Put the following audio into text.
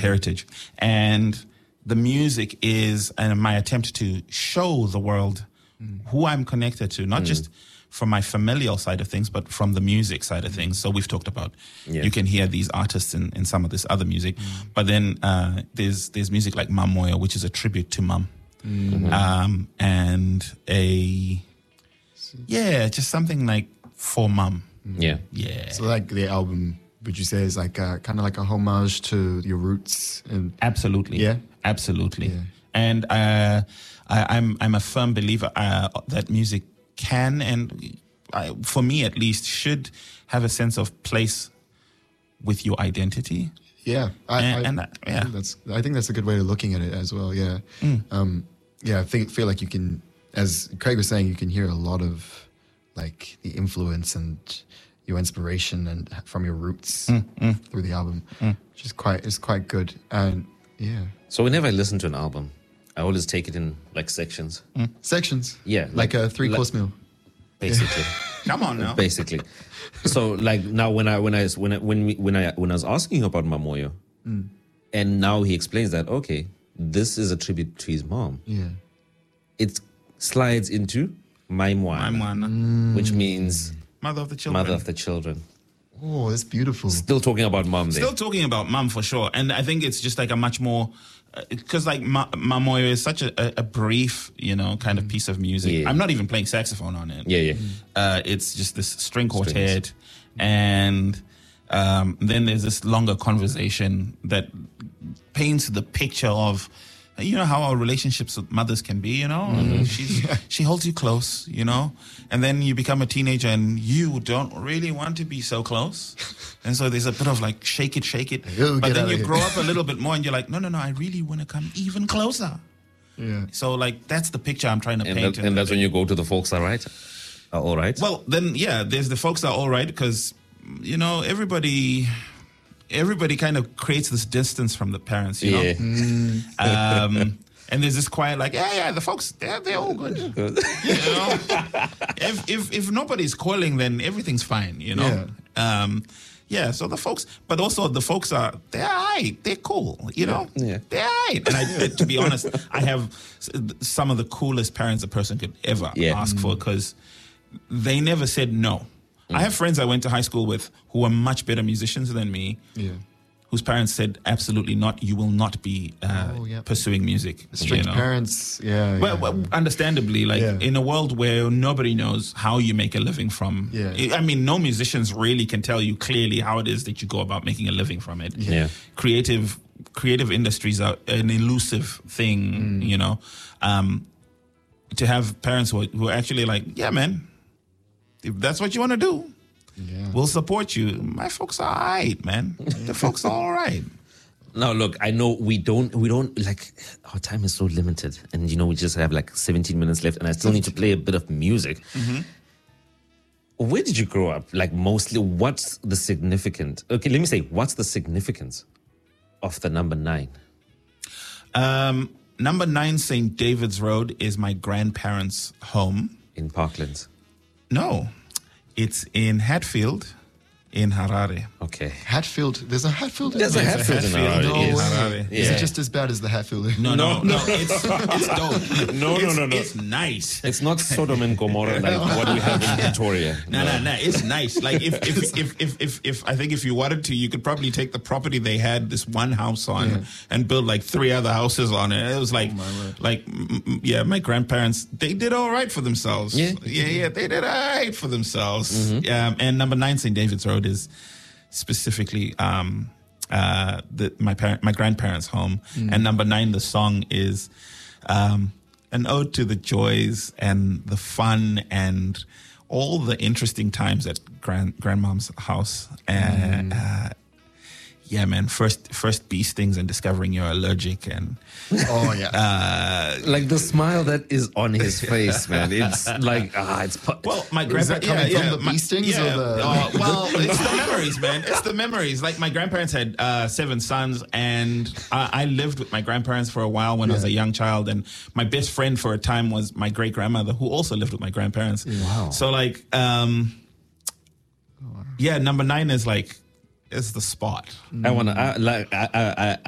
heritage. And the music is my attempt to show the world who I'm connected to, not just from my familial side of things, but from the music side of things. So we've talked about, you can hear these artists in some of this other music, but then there's music like Mamoyo, which is a tribute to Mum. And just something like for Mum. Yeah. So like the album, would you say is like kind of like a homage to your roots? And Absolutely. Yeah? Absolutely. Yeah. And I'm a firm believer that music can and for me at least should have a sense of place with your identity. Yeah, I think that's a good way of looking at it as well. Yeah, I feel like you can, as Craig was saying, you can hear a lot of like the influence and your inspiration and from your roots through the album, which is quite good. And yeah, so whenever I listen to an album, I always take it in like sections. Sections. Yeah, like a 3-course meal. Basically. Come on now. Basically. So like now when I was asking you about Mamoyo, and now he explains that okay, this is a tribute to his mom. Yeah. It slides into Maimwana, which means Mother of the children. Mother of the children. Oh, that's beautiful. Still talking about mom there. Still talking about Mum for sure. And I think it's just like a much more, because like Mamoyo is such a brief, kind of piece of music. Yeah. I'm not even playing saxophone on it. Yeah. It's just this string quartet. And then there's this longer conversation that paints the picture of, how our relationships with mothers can be, She holds you close, and then you become a teenager and you don't really want to be so close. And so there's a bit of like, shake it. But then you grow up a little bit more and you're like, no, I really want to come even closer. Yeah. So like, that's the picture I'm trying to paint. And that's when you go to the folks are all right. Well, then, there's the folks are all right because, everybody kind of creates this distance from the parents, and there's this quiet like, the folks, they're all good. If nobody's calling, then everything's fine, so the folks, but also the folks they're all right, they're cool, they're all right. And to be honest, I have some of the coolest parents a person could ever ask for because they never said no. I have friends I went to high school with who were much better musicians than me, whose parents said, absolutely not, you will not be pursuing music. Strict parents, Well, understandably, in a world where nobody knows how you make a living from, I mean, no musicians really can tell you clearly how it is that you go about making a living from it. Yeah. Creative industries are an elusive thing, to have parents who are actually like, yeah, man, if that's what you want to do, we'll support you. My folks are all right, man. The folks are all right. Now, look, I know we don't like, our time is so limited and, we just have like 17 minutes left and I still need to play a bit of music. Where did you grow up? Like mostly, what's the significance of the number 9? Number 9 St. David's Road is my grandparents' home. In Parklands? No, it's in Hatfield, in Harare. Okay. Hatfield? There's a Hatfield? There's a Hatfield in Harare. No yes. way. Yeah. Is it just as bad as the Hatfield? No. It's dope. No. It's nice. It's not Sodom and Gomorrah like what we have in Victoria. No. It's nice. Like if I think if you wanted to, you could probably take the property they had this one house on and build like 3 other houses on it. It was like, my grandparents, they did all right for themselves. Yeah, they did all right for themselves. And number 9 St. David's Road is specifically my grandparents' home, and number 9, the song is an ode to the joys and the fun and all the interesting times at grandmom's house. Yeah, man. First bee stings and discovering you're allergic and like the smile that is on his face, man. It's like well, my grandparents from the bee stings or the well, it's the memories, man. It's the memories. Like my grandparents had 7 sons, and I lived with my grandparents for a while when I was a young child, and my best friend for a time was my great grandmother, who also lived with my grandparents. Wow. So like, number 9 is like. Is the spot.